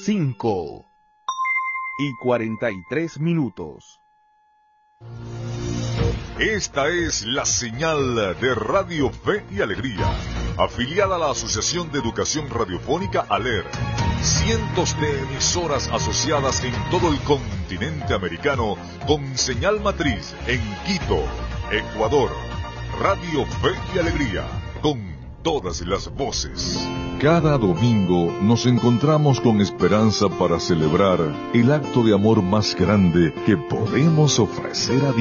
5:43. Esta es la señal de Radio Fe y Alegría, afiliada a la Asociación de Educación Radiofónica ALER. Cientos de emisoras asociadas en todo el continente americano con señal matriz en Quito, Ecuador. Radio Fe y Alegría, con todas las voces. Cada domingo nos encontramos con esperanza para celebrar el acto de amor más grande que podemos ofrecer a Dios.